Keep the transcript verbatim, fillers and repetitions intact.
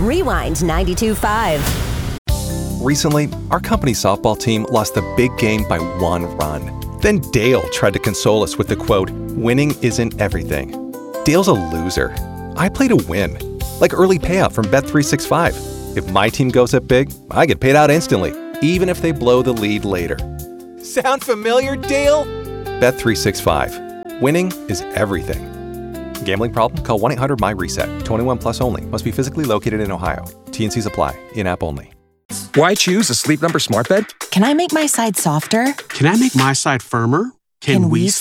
Rewind ninety-two point five. Recently, our company softball team lost the big game by one run. Then Dale tried to console us with the quote, "Winning isn't everything." Dale's a loser. I play to win. Like early payout from Bet three sixty-five. If my team goes up big, I get paid out instantly, even if they blow the lead later. Sound familiar, Dale? Bet three sixty-five. Winning is everything. Gambling problem? Call one eight hundred M Y reset. twenty-one plus only. Must be physically located in Ohio. T and Cs apply. In-app only. Why choose a Sleep Number smart bed? Can I make my side softer? Can I make my side firmer? Can, Can we sleep,